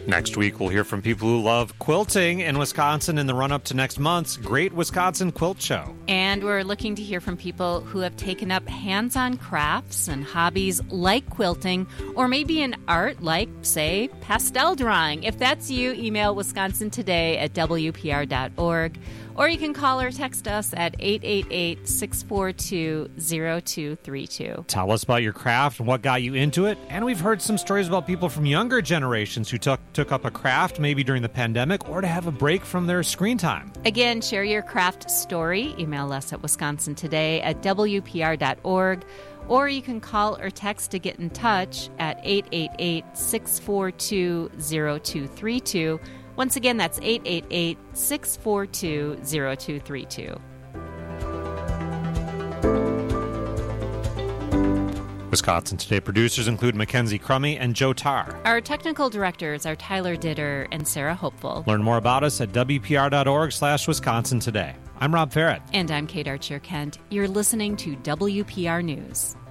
Next week, we'll hear from people who love quilting in Wisconsin in the run-up to next month's Great Wisconsin Quilt Show. And we're looking to hear from people who have taken up hands-on crafts and hobbies like quilting, or maybe an art like, say, pastel drawing. If that's you, email wisconsintoday@wpr.org. Or you can call or text us at 888-642-0232. Tell us about your craft and what got you into it. And we've heard some stories about people from younger generations who took up a craft, maybe during the pandemic, or to have a break from their screen time. Again, share your craft story. Email us at wisconsintoday@wpr.org. Or you can call or text to get in touch at 888-642-0232. Once again, that's 888-642-0232. Wisconsin Today producers include Mackenzie Crummy and Joe Tarr. Our technical directors are Tyler Ditter and Sarah Hopeful. Learn more about us at wpr.org/Wisconsin Today. I'm Rob Farrett. And I'm Kate Archer-Kent. You're listening to WPR News.